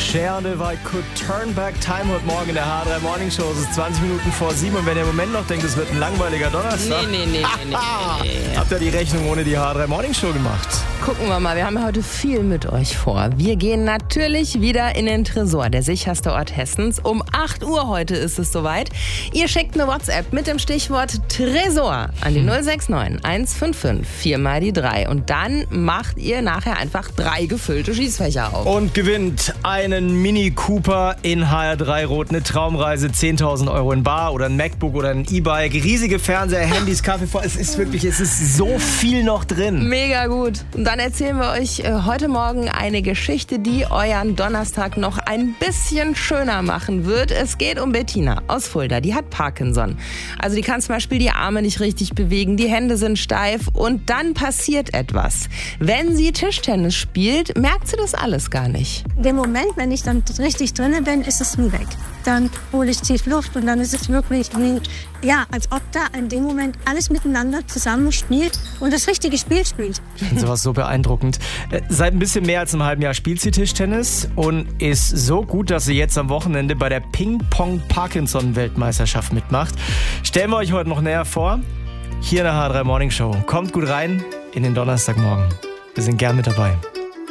Cher Divide could turn back time heute Morgen in der H3 Morning Show. Es ist 20 Minuten vor 7 und wenn ihr im Moment noch denkt, es wird ein langweiliger Donnerstag. Nee. Habt ihr die Rechnung ohne die H3 Morning Show gemacht? Gucken wir mal, wir haben heute viel mit euch vor. Wir gehen natürlich wieder in den Tresor, der sicherste Ort Hessens. Um 8 Uhr heute ist es soweit. Ihr schickt eine WhatsApp mit dem Stichwort Tresor an die 069 155 4 mal die 3. Und dann macht ihr nachher einfach 3 gefüllte Schießfächer auf. Und gewinnt einen Mini Cooper in HR3 Rot, eine Traumreise, 10.000 Euro in Bar oder ein MacBook oder ein E-Bike, riesige Fernseher, Handys, Kaffee vor. Es ist so viel noch drin. Mega gut. Und dann erzählen wir euch heute Morgen eine Geschichte, die euren Donnerstag noch ein bisschen schöner machen wird. Es geht um Bettina aus Fulda. Die hat Parkinson. Also die kann zum Beispiel die Arme nicht richtig bewegen, die Hände sind steif und dann passiert etwas. Wenn sie Tischtennis spielt, merkt sie das alles gar nicht. In dem Moment, wenn ich dann richtig drin bin, ist es wie weg. Dann hole ich tief Luft und dann ist es wirklich wie, als ob da in dem Moment alles miteinander zusammenspielt und das richtige Spiel spielt. Ich finde sowas so beeindruckend. Seit ein bisschen mehr als einem halben Jahr spielt sie Tischtennis und ist so gut, dass sie jetzt am Wochenende bei der Ping-Pong-Parkinson-Weltmeisterschaft mitmacht. Stellen wir euch heute noch näher vor, hier in der H3 Morning Show. Kommt gut rein in den Donnerstagmorgen. Wir sind gern mit dabei.